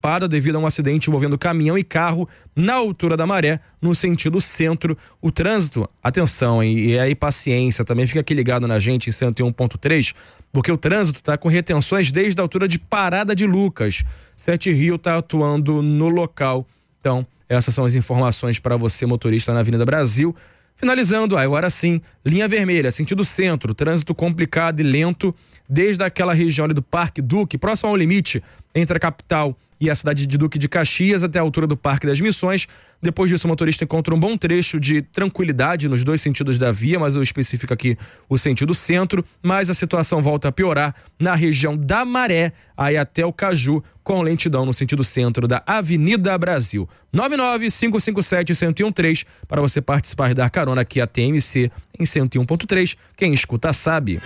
ocupada devido a um acidente envolvendo caminhão e carro na altura da Maré, no sentido centro. O trânsito, atenção, hein? E aí paciência, também fica aqui ligado na gente em 101.3, porque o trânsito está com retenções desde a altura de Parada de Lucas. Sete Rio está atuando no local. Então, essas são as informações para você, motorista na Avenida Brasil. Finalizando, agora sim, linha vermelha, sentido centro, trânsito complicado e lento, desde aquela região ali do Parque Duque, próximo ao limite entre a capital e a cidade de Duque de Caxias, até a altura do Parque das Missões. Depois disso, o motorista encontra um bom trecho de tranquilidade nos dois sentidos da via, mas eu especifico aqui o sentido centro, mas a situação volta a piorar na região da Maré, aí até o Caju, com lentidão no sentido centro da Avenida Brasil. 99557-1013 para você participar e dar carona aqui a TMC em 101.3. Quem escuta sabe.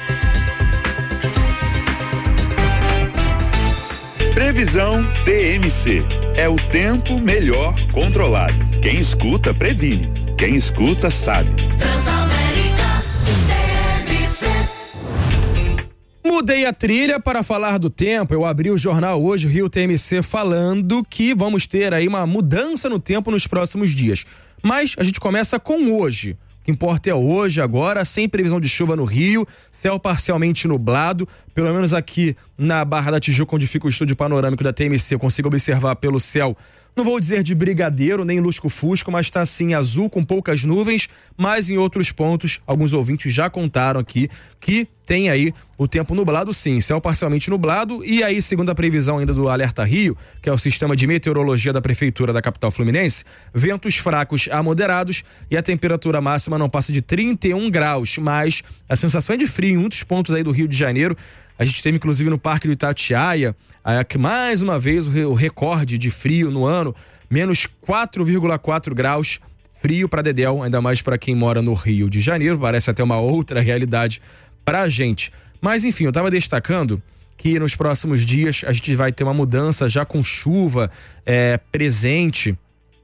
Previsão TMC. É o tempo melhor controlado. Quem escuta, previne. Quem escuta, sabe. Transamérica TMC. Mudei a trilha para falar do tempo. Eu abri o jornal hoje, o Rio TMC, falando que vamos ter aí uma mudança no tempo nos próximos dias. Mas a gente começa com hoje. O que importa é hoje, agora, sem previsão de chuva no Rio, céu parcialmente nublado, pelo menos aqui na Barra da Tijuca, onde fica o estúdio panorâmico da TMC, eu consigo observar pelo céu, não vou dizer de brigadeiro, nem lusco-fusco, mas está assim azul com poucas nuvens, mas em outros pontos, alguns ouvintes já contaram aqui que tem aí o tempo nublado sim, céu parcialmente nublado, e aí segundo a previsão ainda do Alerta Rio, que é o sistema de meteorologia da Prefeitura da capital fluminense, ventos fracos a moderados e a temperatura máxima não passa de 31 graus, mas a sensação é de frio em muitos pontos aí do Rio de Janeiro. A gente teve inclusive no Parque do Itatiaia, que mais uma vez o recorde de frio no ano, menos 4,4 graus, frio para dedéu, ainda mais para quem mora no Rio de Janeiro, parece até uma outra realidade pra gente. Mas enfim, eu tava destacando que nos próximos dias a gente vai ter uma mudança já com chuva presente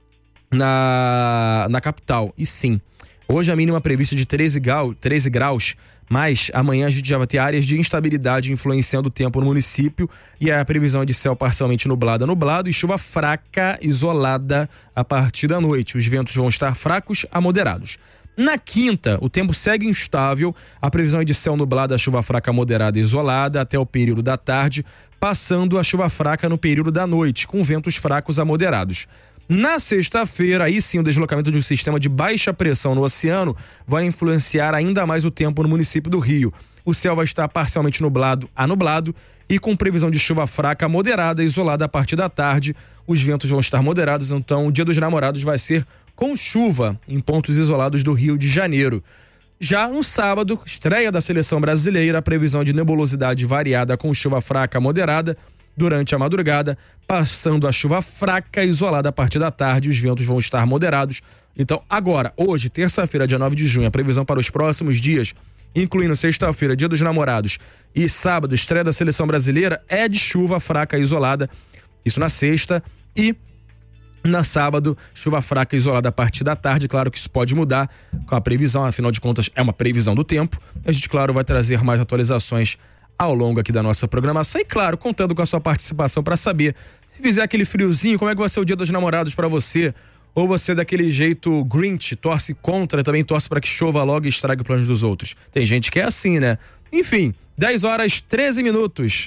na capital. E sim, hoje a mínima prevista de 13 graus, mas amanhã a gente já vai ter áreas de instabilidade influenciando o tempo no município e a previsão é de céu parcialmente nublado e chuva fraca, isolada a partir da noite. Os ventos vão estar fracos a moderados. Na quinta, o tempo segue instável, a previsão é de céu nublado, a chuva fraca moderada e isolada até o período da tarde, passando a chuva fraca no período da noite, com ventos fracos a moderados. Na sexta-feira, aí sim, o deslocamento de um sistema de baixa pressão no oceano vai influenciar ainda mais o tempo no município do Rio. O céu vai estar parcialmente nublado a nublado e com previsão de chuva fraca moderada e isolada a partir da tarde. Os ventos vão estar moderados, então o Dia dos Namorados vai ser com chuva em pontos isolados do Rio de Janeiro. Já no sábado, estreia da seleção brasileira, a previsão de nebulosidade variada com chuva fraca moderada durante a madrugada, passando a chuva fraca isolada a partir da tarde, os ventos vão estar moderados. Então agora, hoje, terça-feira, dia 9 de junho, a previsão para os próximos dias, incluindo sexta-feira, Dia dos Namorados, e sábado, estreia da seleção brasileira, é de chuva fraca isolada, isso na sexta, e na sábado, chuva fraca isolada a partir da tarde. Claro que isso pode mudar com a previsão, afinal de contas é uma previsão do tempo. A gente, claro, vai trazer mais atualizações ao longo aqui da nossa programação e, claro, contando com a sua participação para saber se fizer aquele friozinho, como é que vai ser o Dia dos Namorados para você, ou você daquele jeito Grinch, torce contra, também torce para que chova logo e estrague os planos dos outros. Tem gente que é assim, né? Enfim, 10h13.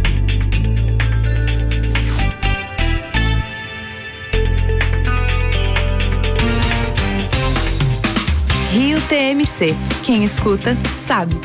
Rio TMC. Quem escuta, sabe.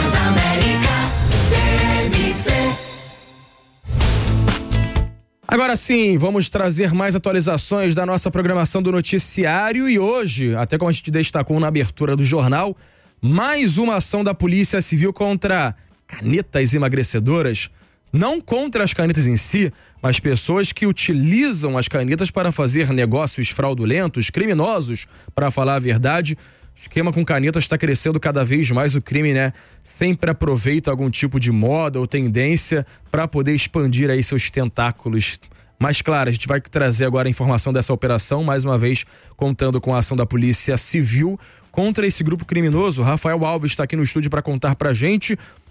Agora sim, vamos trazer mais atualizações da nossa programação do noticiário e hoje, até como a gente destacou na abertura do jornal, mais uma ação da Polícia Civil contra canetas emagrecedoras. Não contra as canetas em si, mas pessoas que utilizam as canetas para fazer negócios fraudulentos, criminosos, para falar a verdade. O esquema com canetas está crescendo cada vez mais, o crime, né? Sempre aproveita algum tipo de moda ou tendência para poder expandir aí seus tentáculos. Mas claro, a gente vai trazer agora a informação dessa operação, mais uma vez contando com a ação da Polícia Civil contra esse grupo criminoso. Rafael Alves está aqui no estúdio para contar pra gente.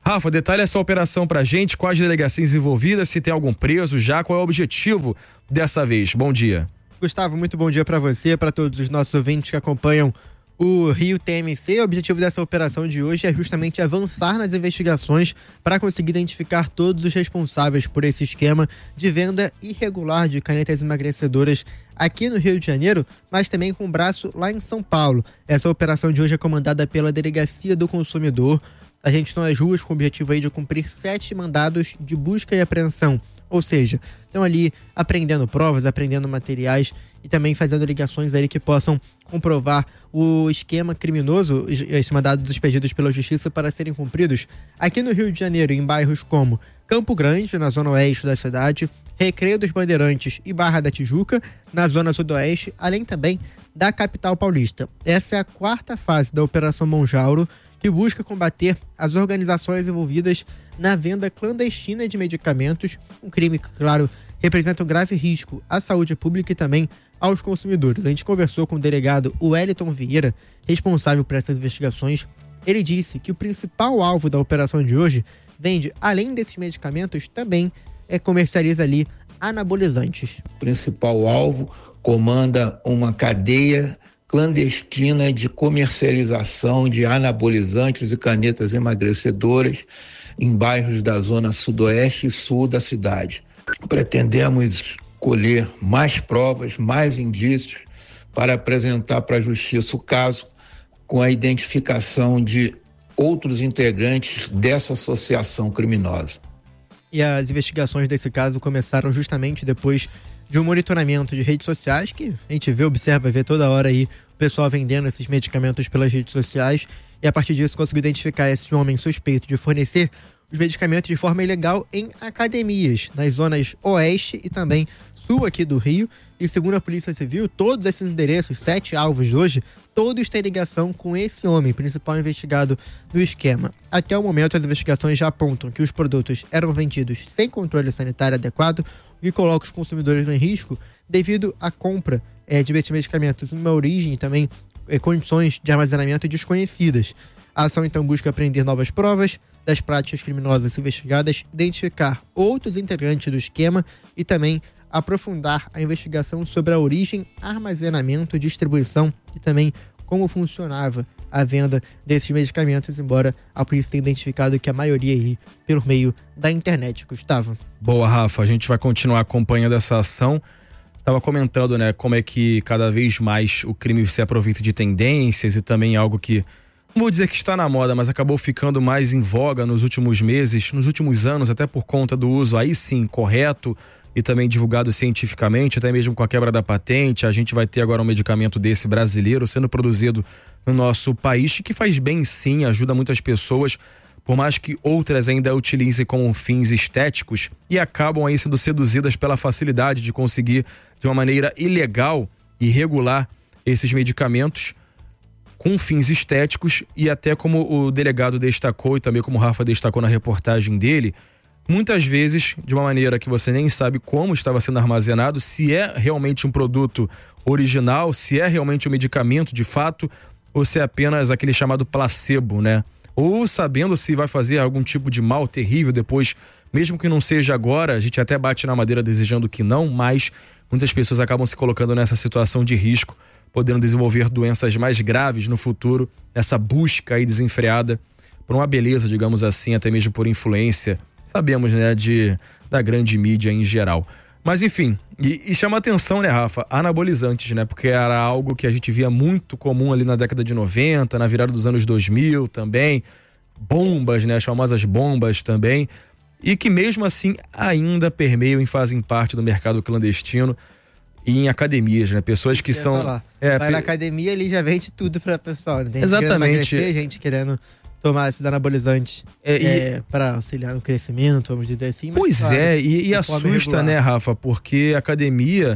Rafa, detalhe essa operação pra gente, quais delegacias envolvidas, se tem algum preso já, qual é o objetivo dessa vez. Bom dia. Gustavo, muito bom dia para você, para todos os nossos ouvintes que acompanham o Rio TMC. O objetivo dessa operação de hoje é justamente avançar nas investigações para conseguir identificar todos os responsáveis por esse esquema de venda irregular de canetas emagrecedoras aqui no Rio de Janeiro, mas também com braço lá em São Paulo. Essa operação de hoje é comandada pela Delegacia do Consumidor. A gente está nas ruas com o objetivo aí de cumprir 7 mandados de busca e apreensão. Ou seja, estão ali aprendendo provas, aprendendo materiais e também fazendo ligações aí que possam comprovar o esquema criminoso, esses mandados expedidos pela Justiça para serem cumpridos aqui no Rio de Janeiro, em bairros como Campo Grande, na zona oeste da cidade, Recreio dos Bandeirantes e Barra da Tijuca, na zona sudoeste, além também da capital paulista. Essa é a 4ª fase da Operação Monjauro, que busca combater as organizações envolvidas na venda clandestina de medicamentos, um crime que, claro, representa um grave risco à saúde pública e também aos consumidores. A gente conversou com o delegado Wellington Vieira, responsável por essas investigações. Ele disse que o principal alvo da operação de hoje vende, além desses medicamentos, também comercializa ali anabolizantes. O principal alvo comanda uma cadeia clandestina de comercialização de anabolizantes e canetas emagrecedoras em bairros da zona sudoeste e sul da cidade. Pretendemos colher mais provas, mais indícios para apresentar para a Justiça o caso com a identificação de outros integrantes dessa associação criminosa. E as investigações desse caso começaram justamente depois de um monitoramento de redes sociais, que a gente vê toda hora aí o pessoal vendendo esses medicamentos pelas redes sociais, e a partir disso conseguiu identificar esse homem suspeito de fornecer os medicamentos de forma ilegal em academias, nas zonas oeste e também sul aqui do Rio. E segundo a Polícia Civil, todos esses endereços, 7 alvos de hoje, todos têm ligação com esse homem, principal investigado no esquema. Até o momento, as investigações já apontam que os produtos eram vendidos sem controle sanitário adequado, o que coloca os consumidores em risco devido à compra de medicamentos em uma origem e também condições de armazenamento desconhecidas. A ação então busca apreender novas provas das práticas criminosas investigadas, identificar outros integrantes do esquema e também aprofundar a investigação sobre a origem, armazenamento, distribuição e também como funcionava a venda desses medicamentos, embora a polícia tenha identificado que a maioria aí pelo meio da internet. Gustavo. Boa, Rafa, a gente vai continuar acompanhando essa ação. Tava comentando, né, como é que cada vez mais o crime se aproveita de tendências e também algo que, não vou dizer que está na moda, mas acabou ficando mais em voga nos últimos meses, nos últimos anos, até por conta do uso aí sim correto e também divulgado cientificamente, até mesmo com a quebra da patente. A gente vai ter agora um medicamento desse brasileiro sendo produzido no nosso país, que faz bem sim, ajuda muitas pessoas, por mais que outras ainda utilizem como fins estéticos e acabam aí sendo seduzidas pela facilidade de conseguir de uma maneira ilegal e irregular esses medicamentos com fins estéticos. E até como o delegado destacou e também como o Rafa destacou na reportagem dele, muitas vezes de uma maneira que você nem sabe como estava sendo armazenado, se é realmente um produto original, se é realmente um medicamento de fato, ou se é apenas aquele chamado placebo, né? Ou sabendo se vai fazer algum tipo de mal terrível depois, mesmo que não seja agora, a gente até bate na madeira desejando que não, mas muitas pessoas acabam se colocando nessa situação de risco, podendo desenvolver doenças mais graves no futuro, nessa busca aí desenfreada por uma beleza, digamos assim, até mesmo por influência, sabemos, né, da grande mídia em geral. Mas enfim, e chama atenção, né, Rafa, anabolizantes, né, porque era algo que a gente via muito comum ali na década de 90, na virada dos anos 2000 também, bombas, né, as famosas bombas também, e que mesmo assim ainda permeiam e fazem parte do mercado clandestino e em academias, né, pessoas que são... Vai na academia, ali já vende tudo pra pessoal, né? Exatamente. Gente querendo tomar esses anabolizantes para auxiliar no crescimento, vamos dizer assim. Mas, pois claro, e assusta, regular, né, Rafa? Porque a academia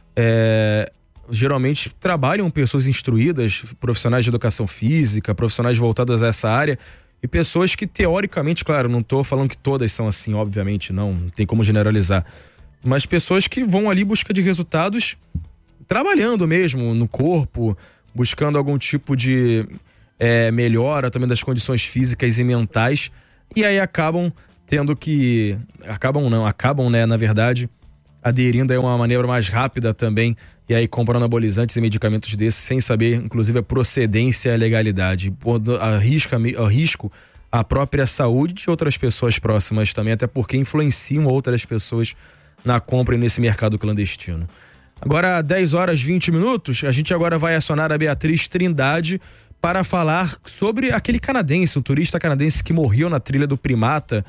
geralmente trabalham pessoas instruídas, profissionais de educação física, profissionais voltados a essa área, e pessoas que teoricamente, claro, não tô falando que todas são assim, obviamente não tem como generalizar, mas pessoas que vão ali em busca de resultados, trabalhando mesmo no corpo, buscando algum tipo de melhora também das condições físicas e mentais, e aí acabam, né, na verdade, aderindo a uma maneira mais rápida também, e aí compram anabolizantes e medicamentos desses sem saber, inclusive, a procedência e a legalidade, pondo a risco a própria saúde de outras pessoas próximas também, até porque influenciam outras pessoas na compra e nesse mercado clandestino. Agora, 10h20, a gente agora vai acionar a Beatriz Trindade para falar sobre aquele canadense, um turista canadense que morreu na trilha do Primata.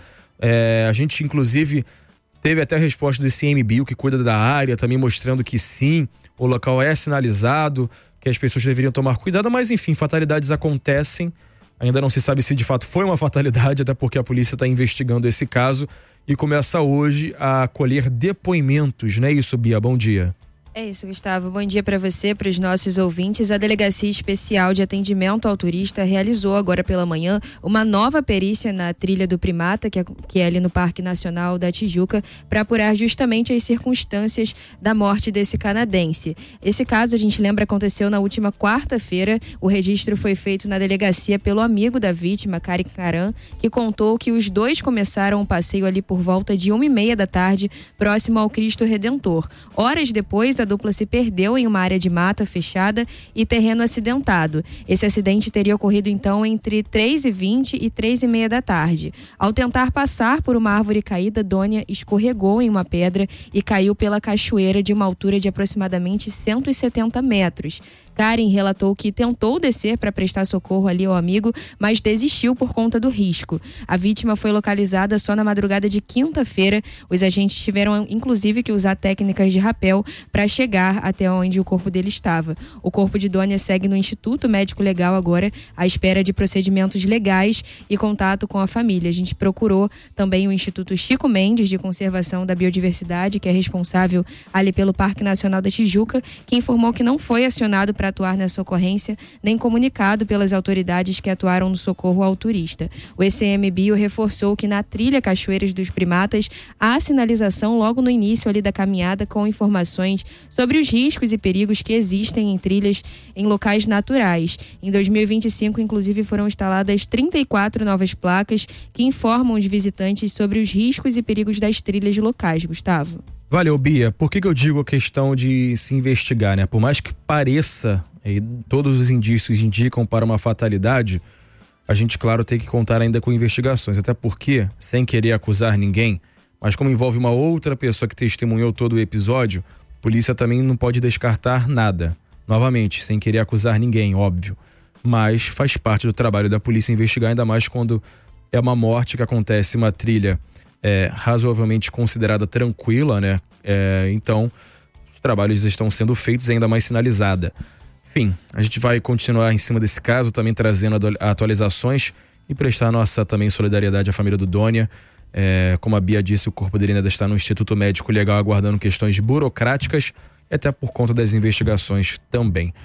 A gente, inclusive, teve até a resposta do ICMBio, que cuida da área, também mostrando que sim, o local é sinalizado, que as pessoas deveriam tomar cuidado, mas enfim, fatalidades acontecem. Ainda não se sabe se de fato foi uma fatalidade, até porque a polícia está investigando esse caso e começa hoje a colher depoimentos, não é isso, Bia? Bom dia. É isso, Gustavo. Bom dia para você, para os nossos ouvintes. A Delegacia Especial de Atendimento ao Turista realizou agora pela manhã uma nova perícia na trilha do Primata, que é ali no Parque Nacional da Tijuca, para apurar justamente as circunstâncias da morte desse canadense. Esse caso, a gente lembra, aconteceu na última quarta-feira. O registro foi feito na delegacia pelo amigo da vítima, Karim Karan, que contou que os dois começaram o passeio ali por volta de 1h30 da tarde, próximo ao Cristo Redentor. Horas depois, a dupla se perdeu em uma área de mata fechada e terreno acidentado. Esse acidente teria ocorrido então entre 3h20 e 3h30 da tarde. Ao tentar passar por uma árvore caída, Dônia escorregou em uma pedra e caiu pela cachoeira de uma altura de aproximadamente 170 metros. Karen relatou que tentou descer para prestar socorro ali ao amigo, mas desistiu por conta do risco. A vítima foi localizada só na madrugada de quinta-feira. Os agentes tiveram, inclusive, que usar técnicas de rapel para chegar até onde o corpo dele estava. O corpo de Dônia segue no Instituto Médico Legal agora, à espera de procedimentos legais e contato com a família. A gente procurou também o Instituto Chico Mendes de Conservação da Biodiversidade, que é responsável ali pelo Parque Nacional da Tijuca, que informou que não foi acionado para atuar nessa ocorrência, nem comunicado pelas autoridades que atuaram no socorro ao turista. O ICMBio reforçou que na trilha Cachoeiras dos Primatas há sinalização logo no início ali da caminhada com informações sobre os riscos e perigos que existem em trilhas em locais naturais. Em 2025, inclusive, foram instaladas 34 novas placas que informam os visitantes sobre os riscos e perigos das trilhas locais, Gustavo. Valeu, Bia. Por que eu digo a questão de se investigar, né? Por mais que pareça, e todos os indícios indicam para uma fatalidade, a gente, claro, tem que contar ainda com investigações. Até porque, sem querer acusar ninguém, mas como envolve uma outra pessoa que testemunhou todo o episódio, a polícia também não pode descartar nada. Novamente, sem querer acusar ninguém, óbvio. Mas faz parte do trabalho da polícia investigar, ainda mais quando é uma morte que acontece em uma trilha razoavelmente considerada tranquila, né? Então, os trabalhos estão sendo feitos ainda mais sinalizada. Enfim, a gente vai continuar em cima desse caso, também trazendo atualizações e prestar nossa também solidariedade à família do Dônia. Como a Bia disse, o corpo dele ainda está no Instituto Médico Legal aguardando questões burocráticas e até por conta das investigações também.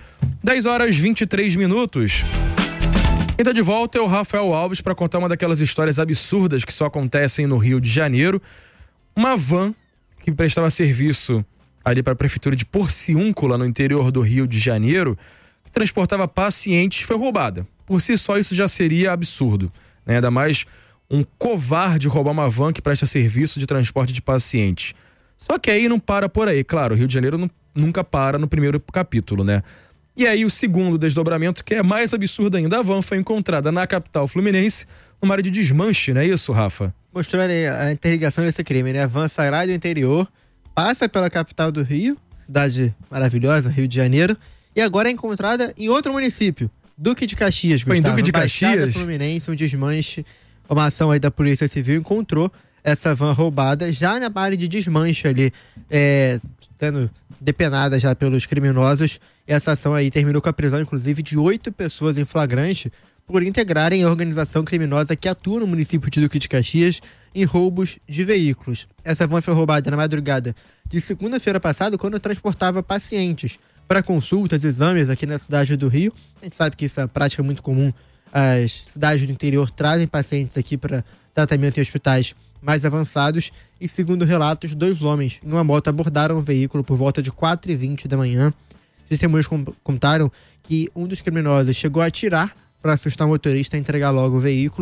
10h23. Quem tá de volta é o Rafael Alves para contar uma daquelas histórias absurdas que só acontecem no Rio de Janeiro. Uma van que prestava serviço ali para a prefeitura de Porciúncula, no interior do Rio de Janeiro, que transportava pacientes, foi roubada. Por si só isso já seria absurdo, né? Ainda mais um covarde roubar uma van que presta serviço de transporte de pacientes. Só que aí não para por aí. Claro, o Rio de Janeiro nunca para no primeiro capítulo, né? E aí o segundo desdobramento, que é mais absurdo ainda, a van foi encontrada na capital fluminense, numa área de desmanche, não é isso, Rafa? Mostrou a interligação desse crime, né? A van sairá do interior, passa pela capital do Rio, cidade maravilhosa, Rio de Janeiro, e agora é encontrada em outro município, Duque de Caxias, Gustavo. Foi em Duque de Caxias? Baixada Fluminense, um desmanche, uma ação aí da Polícia Civil encontrou essa van roubada já na área de desmanche ali, sendo depenada já pelos criminosos. E essa ação aí terminou com a prisão, inclusive, de 8 pessoas em flagrante por integrarem a organização criminosa que atua no município de Duque de Caxias em roubos de veículos. Essa van foi roubada na madrugada de segunda-feira passada, quando transportava pacientes para consultas, exames aqui na cidade do Rio. A gente sabe que isso é prática muito comum. As cidades do interior trazem pacientes aqui para tratamento em hospitais mais avançados. E segundo relatos, 2 homens em uma moto abordaram o veículo por volta de 4h20 da manhã. Testemunhas contaram que um dos criminosos chegou a atirar para assustar o motorista e entregar logo o veículo.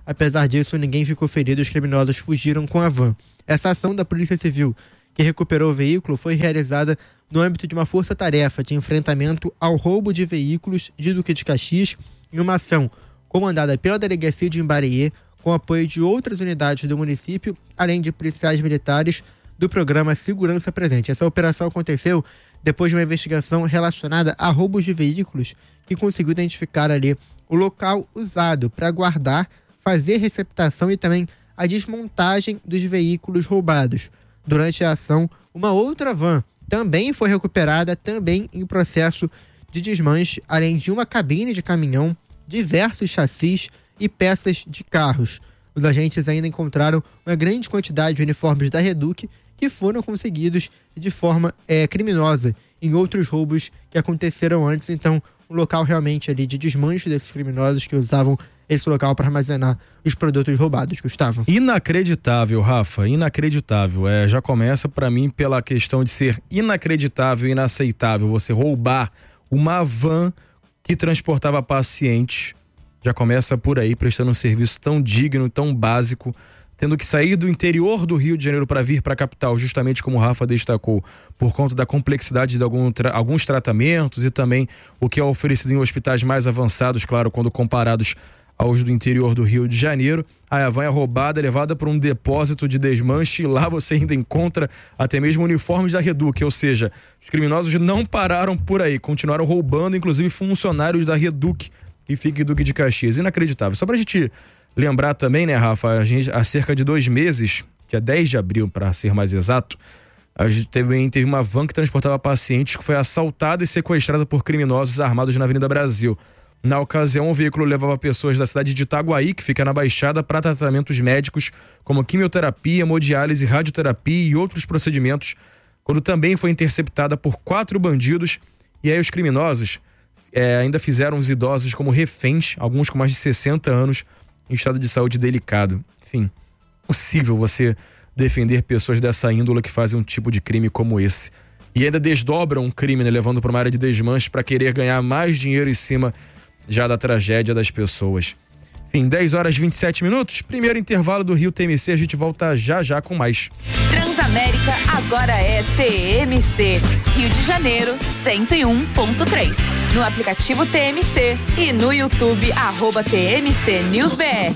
Apesar disso, ninguém ficou ferido, os criminosos fugiram com a van. Essa ação da Polícia Civil, que recuperou o veículo, foi realizada no âmbito de uma força-tarefa de enfrentamento ao roubo de veículos de Duque de Caxias, em uma ação comandada pela Delegacia de Imbariê, com apoio de outras unidades do município, além de policiais militares do programa Segurança Presente. Essa operação aconteceu depois de uma investigação relacionada a roubos de veículos, que conseguiu identificar ali o local usado para guardar, fazer receptação e também a desmontagem dos veículos roubados. Durante a ação, uma outra van também foi recuperada, também em processo de desmanche, além de uma cabine de caminhão, diversos chassis e peças de carros. Os agentes ainda encontraram uma grande quantidade de uniformes da Reduc que foram conseguidos de forma criminosa em outros roubos que aconteceram antes. Então, um local realmente ali de desmanche desses criminosos que usavam esse local para armazenar os produtos roubados. Gustavo. Inacreditável, Rafa, inacreditável. Já começa para mim pela questão de ser inacreditável, inaceitável você roubar uma van que transportava pacientes. Já começa por aí, prestando um serviço tão digno, tão básico, tendo que sair do interior do Rio de Janeiro para vir para a capital, justamente como o Rafa destacou, por conta da complexidade de alguns tratamentos e também o que é oferecido em hospitais mais avançados, claro, quando comparados aos do interior do Rio de Janeiro. A van é roubada, levada para um depósito de desmanche, e lá você ainda encontra até mesmo uniformes da Reduc, ou seja, os criminosos não pararam por aí, continuaram roubando, inclusive funcionários da Reduc, que fica em Duque de Caxias. Inacreditável. Só pra gente lembrar também, né, Rafa, há cerca de 2 meses, que é 10 de abril, para ser mais exato, a gente teve uma van que transportava pacientes que foi assaltada e sequestrada por criminosos armados na Avenida Brasil. Na ocasião, o veículo levava pessoas da cidade de Itaguaí, que fica na Baixada, para tratamentos médicos como quimioterapia, hemodiálise, radioterapia e outros procedimentos, quando também foi interceptada por 4 bandidos. E aí os criminosos ainda fizeram os idosos como reféns, alguns com mais de 60 anos, em estado de saúde delicado. Enfim, possível você defender pessoas dessa índole que fazem um tipo de crime como esse. E ainda desdobram um crime, né, levando para uma área de desmanche para querer ganhar mais dinheiro em cima já da tragédia das pessoas. Enfim, 10 horas e 27 minutos, primeiro intervalo do Rio TMC, a gente volta já com mais. Transamérica agora é TMC, Rio de Janeiro 101.3. No aplicativo TMC e no YouTube, @TMC News BR.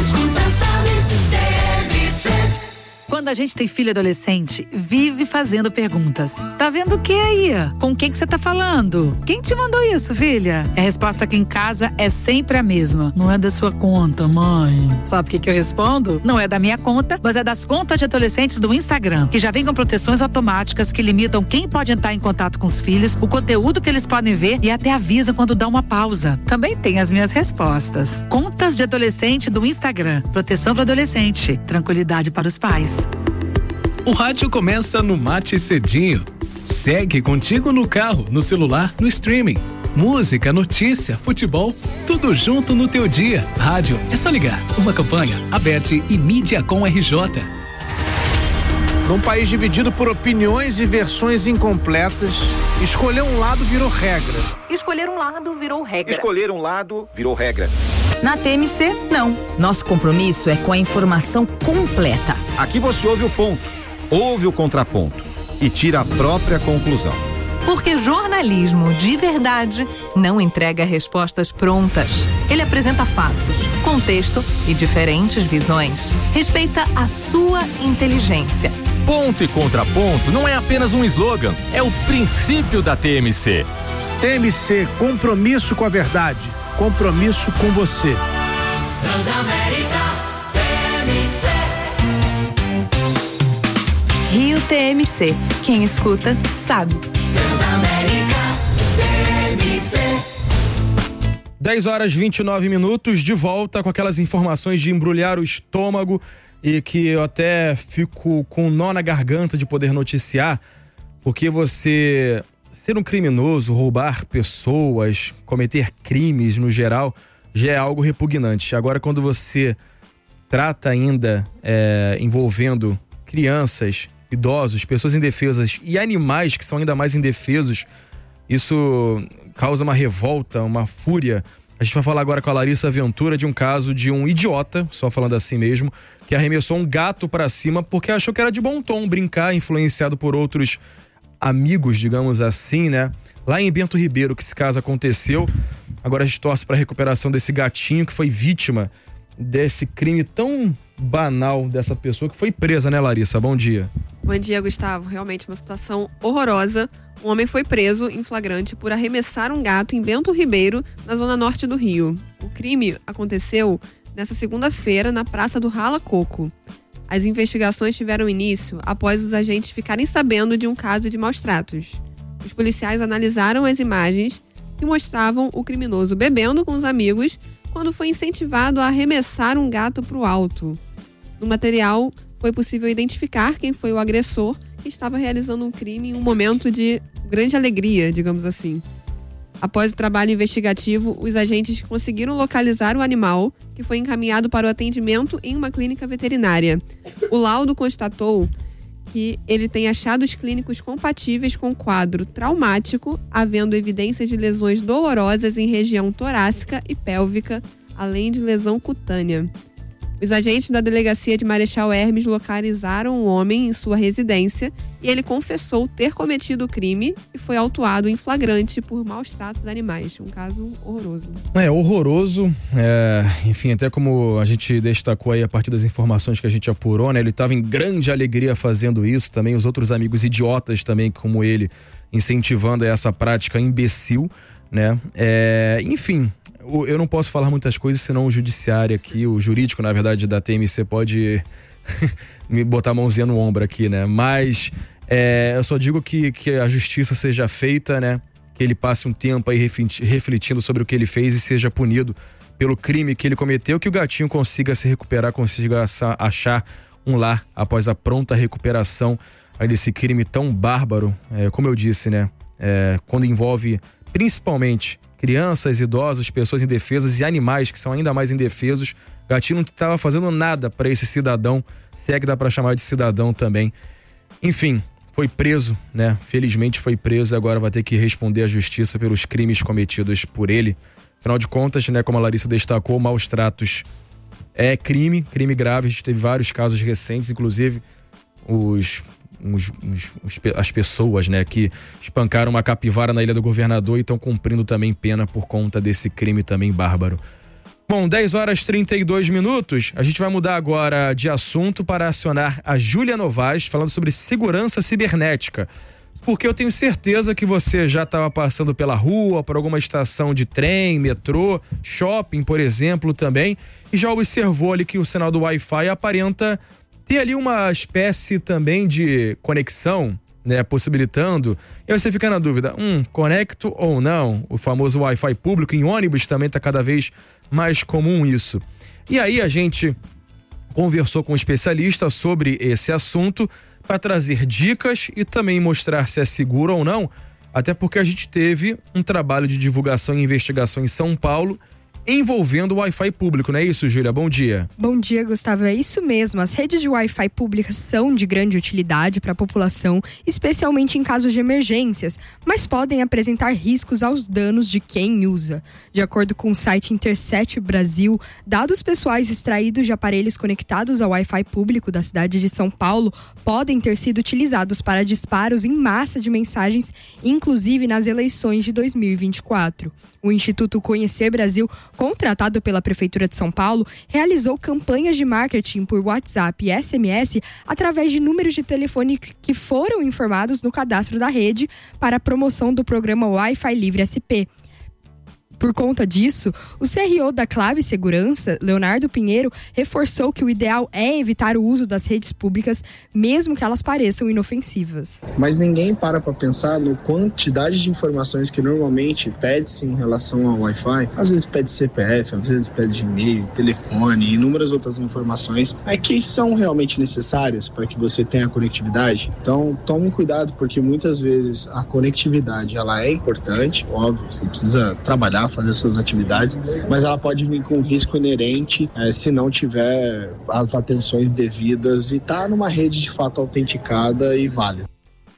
Quando a gente tem filho adolescente, vive fazendo perguntas. Tá vendo o que aí? Com quem que você tá falando? Quem te mandou isso, filha? A resposta aqui em casa é sempre a mesma. Não é da sua conta, mãe. Sabe o que eu respondo? Não é da minha conta, mas é das contas de adolescentes do Instagram, que já vem com proteções automáticas que limitam quem pode entrar em contato com os filhos, o conteúdo que eles podem ver e até avisam quando dá uma pausa. Também tem as minhas respostas. Contas de adolescente do Instagram. Proteção para adolescente. Tranquilidade para os pais. O rádio começa no Mate Cedinho. Segue contigo no carro, no celular, no streaming. Música, notícia, futebol, tudo junto no teu dia. Rádio, é só ligar. Uma campanha, Aberte e Mídia com RJ. Num país dividido por opiniões e versões incompletas, escolher um lado virou regra. Escolher um lado virou regra. Escolher um lado virou regra. Na TMC, não. Nosso compromisso é com a informação completa. Aqui você ouve o ponto, ouve o contraponto e tira a própria conclusão. Porque jornalismo de verdade não entrega respostas prontas. Ele apresenta fatos, contexto e diferentes visões. Respeita a sua inteligência. Ponto e contraponto não é apenas um slogan, é o princípio da TMC. TMC, compromisso com a verdade, compromisso com você. Transamérica TMC. Rio TMC. Quem escuta, sabe. Transamérica TMC. 10 horas e 29 minutos, de volta com aquelas informações de embrulhar o estômago e que eu até fico com um nó na garganta de poder noticiar, porque você ser um criminoso, roubar pessoas, cometer crimes no geral, já é algo repugnante. Agora, quando você trata ainda envolvendo crianças, idosos, pessoas indefesas e animais que são ainda mais indefesos, isso causa uma revolta, uma fúria A gente vai falar agora com a Larissa Ventura de um caso de um idiota, só falando assim mesmo, que arremessou um gato pra cima porque achou que era de bom tom brincar, influenciado por outros amigos, digamos assim, né? Lá em Bento Ribeiro que esse caso aconteceu. Agora a gente torce pra recuperação desse gatinho que foi vítima desse crime tão banal dessa pessoa que foi presa, né, Larissa? Bom dia. Bom dia, Gustavo. Realmente uma situação horrorosa. Um homem foi preso em flagrante por arremessar um gato em Bento Ribeiro, na zona norte do Rio. O crime aconteceu nesta segunda-feira na Praça do Rala Coco. As investigações tiveram início após os agentes ficarem sabendo de um caso de maus-tratos. Os policiais analisaram as imagens que mostravam o criminoso bebendo com os amigos quando foi incentivado a arremessar um gato para o alto. No material, foi possível identificar quem foi o agressor que estava realizando um crime em um momento de grande alegria, digamos assim. Após o trabalho investigativo, os agentes conseguiram localizar o animal, que foi encaminhado para o atendimento em uma clínica veterinária. O laudo constatou que ele tem achados clínicos compatíveis com o quadro traumático, havendo evidências de lesões dolorosas em região torácica e pélvica, além de lesão cutânea. Os agentes da delegacia de Marechal Hermes localizaram o homem em sua residência e ele confessou ter cometido o crime e foi autuado em flagrante por maus-tratos animais. Um caso horroroso. É horroroso, enfim, até como a gente destacou aí a partir das informações que a gente apurou, né? Ele estava em grande alegria fazendo isso, também os outros amigos idiotas também como ele, incentivando essa prática imbecil, né? Enfim, eu não posso falar muitas coisas, senão o judiciário aqui, o jurídico, na verdade, da TMC pode me botar a mãozinha no ombro aqui, né? Mas eu só digo que a justiça seja feita, né? Que ele passe um tempo aí refletindo sobre o que ele fez e seja punido pelo crime que ele cometeu, que o gatinho consiga se recuperar, consiga achar um lar após a pronta recuperação aí desse crime tão bárbaro. Como eu disse, né? Quando envolve principalmente crianças, idosos, pessoas indefesas e animais que são ainda mais indefesos. O gatinho não estava fazendo nada para esse cidadão, se é que dá para chamar de cidadão também. Enfim, foi preso, né? Felizmente foi preso e agora vai ter que responder à justiça pelos crimes cometidos por ele. Afinal de contas, né, como a Larissa destacou, maus tratos é crime grave. A gente teve vários casos recentes, inclusive as pessoas, né, que espancaram uma capivara na Ilha do Governador e estão cumprindo também pena por conta desse crime também bárbaro. Bom, 10h32, a gente vai mudar agora de assunto para acionar a Júlia Novaes, falando sobre segurança cibernética. Porque eu tenho certeza que você já estava passando pela rua, por alguma estação de trem, metrô, shopping, por exemplo, também, e já observou ali que o sinal do Wi-Fi aparenta ter ali uma espécie também de conexão, né, possibilitando, e aí você fica na dúvida, conecto ou não? O famoso Wi-Fi público em ônibus também está cada vez mais comum isso. E aí a gente conversou com um especialista sobre esse assunto para trazer dicas e também mostrar se é seguro ou não, até porque a gente teve um trabalho de divulgação e investigação em São Paulo envolvendo o Wi-Fi público, não é isso, Júlia? Bom dia. Bom dia, Gustavo. É isso mesmo. As redes de Wi-Fi públicas são de grande utilidade para a população, especialmente em casos de emergências, mas podem apresentar riscos aos danos de quem usa. De acordo com o site Intercept Brasil, dados pessoais extraídos de aparelhos conectados ao Wi-Fi público da cidade de São Paulo podem ter sido utilizados para disparos em massa de mensagens, inclusive nas eleições de 2024. O Instituto Conhecer Brasil, contratado pela Prefeitura de São Paulo, realizou campanhas de marketing por WhatsApp e SMS através de números de telefone que foram informados no cadastro da rede para a promoção do programa Wi-Fi Livre SP. Por conta disso, o CRO da Clave Segurança, Leonardo Pinheiro, reforçou que o ideal é evitar o uso das redes públicas, mesmo que elas pareçam inofensivas. Mas ninguém para pensar na quantidade de informações que normalmente pede-se em relação ao Wi-Fi. Às vezes pede CPF, às vezes pede e-mail, telefone e inúmeras outras informações que são realmente necessárias para que você tenha conectividade. Então, tome cuidado, porque muitas vezes a conectividade ela é importante, óbvio, você precisa trabalhar, fazer suas atividades, mas ela pode vir com risco inerente se não tiver as atenções devidas e tá numa rede de fato autenticada e válida.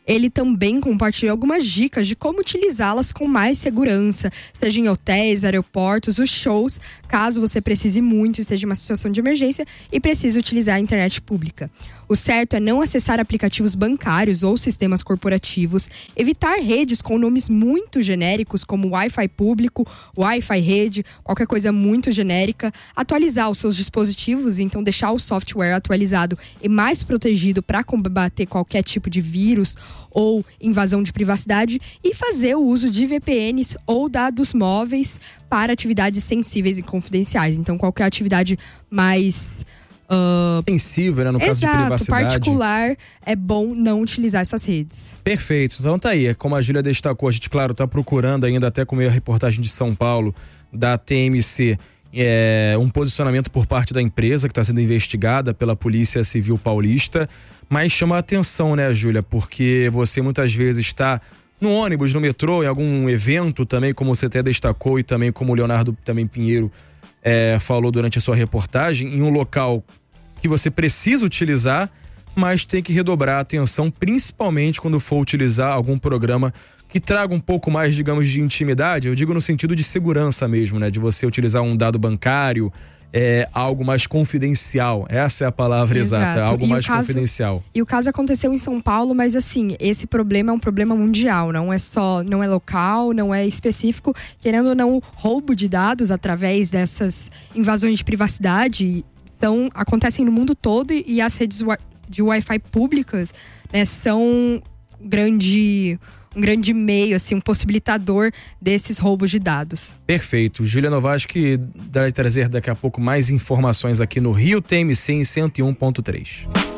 Ele também compartilhou algumas dicas de como utilizá-las com mais segurança, seja em hotéis, aeroportos, os shows, caso você precise muito, esteja em uma situação de emergência e precise utilizar a internet pública. O certo é não acessar aplicativos bancários ou sistemas corporativos, evitar redes com nomes muito genéricos como Wi-Fi público, Wi-Fi rede, qualquer coisa muito genérica, atualizar os seus dispositivos, então deixar o software atualizado e mais protegido para combater qualquer tipo de vírus ou invasão de privacidade e fazer o uso de VPNs ou dados móveis para atividades sensíveis e confidenciais. Então, qualquer atividade mais sensível, né, no caso de privacidade. Particular, é bom não utilizar essas redes. Perfeito. Então tá aí, como a Júlia destacou, a gente, claro, tá procurando ainda, até como a reportagem de São Paulo, da TMC, um posicionamento por parte da empresa que está sendo investigada pela Polícia Civil Paulista, mas chama a atenção, né, Júlia, porque você muitas vezes está no ônibus, no metrô, em algum evento também, como você até destacou, e também como o Leonardo também Pinheiro falou durante a sua reportagem, em um local que você precisa utilizar, mas tem que redobrar a atenção, principalmente quando for utilizar algum programa que traga um pouco mais, digamos, de intimidade. Eu digo no sentido de segurança mesmo, né? De você utilizar um dado bancário, algo mais confidencial. Essa é a palavra exata, algo mais confidencial. E o caso aconteceu em São Paulo, mas assim, esse problema é um problema mundial, não é local, não é específico. Querendo ou não, o roubo de dados através dessas invasões de privacidade acontecem no mundo todo, e as redes de Wi-Fi públicas, né, são um grande meio, assim, um possibilitador desses roubos de dados. Perfeito. Júlia Novaes, que vai trazer daqui a pouco mais informações aqui no Rio TMC em 101.3.